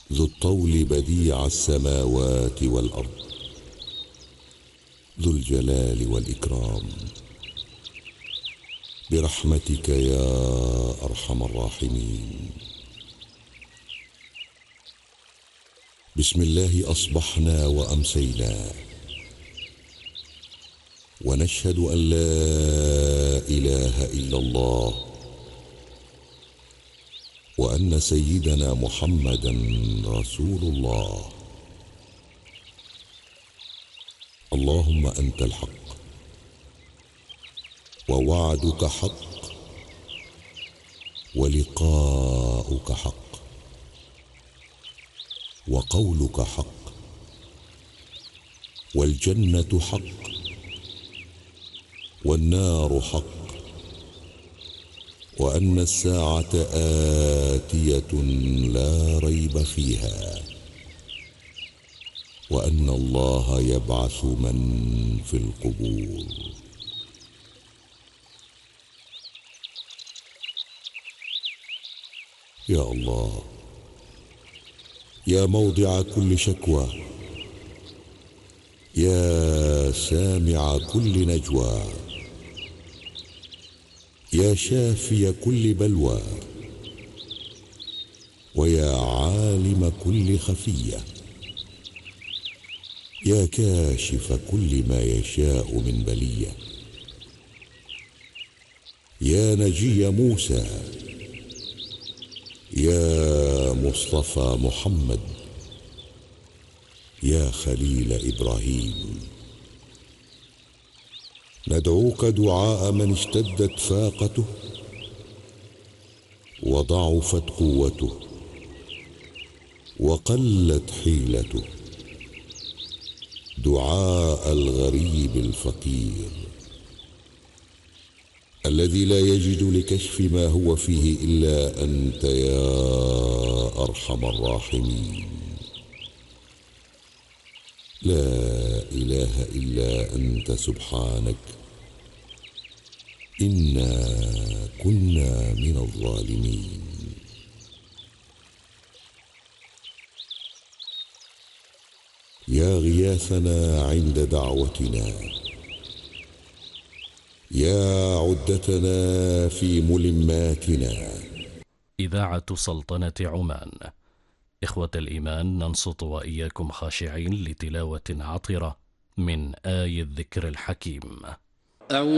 ذو الطول بديع السماوات والأرض، ذو الجلال والإكرام، برحمتك يا أرحم الراحمين. بسم الله أصبحنا وأمسينا، ونشهد أن لا إله إلا الله، وأن سيدنا محمدا رسول الله. اللهم أنت الحق، ووعدك حق، ولقاؤك حق، وقولك حق، والجنة حق، والنار حق، وأن الساعة آتية لا ريب فيها، وأن الله يبعث من في القبور. يا الله، يا موضع كل شكوى، يا سامع كل نجوى، يا شافي كل بلوى، ويا عالم كل خفية، يا كاشف كل ما يشاء من بلية، يا نجي موسى، يا مصطفى محمد، يا خليل إبراهيم. ندعوك دعاء من اشتدت فاقته وضعفت قوته وقلت حيلته، دعاء الغريب الفقير الذي لا يجد لكشف ما هو فيه إلا أنت يا أرحم الراحمين. لا إله إلا أنت سبحانك، إنا كنا من الظالمين. يا غياثنا عند دعوتنا، يا عدتنا في ملماتنا. إذاعة سلطنة عمان. إخوة الإيمان، ننصت وإياكم خاشعين لتلاوة عطرة من آي الذكر الحكيم.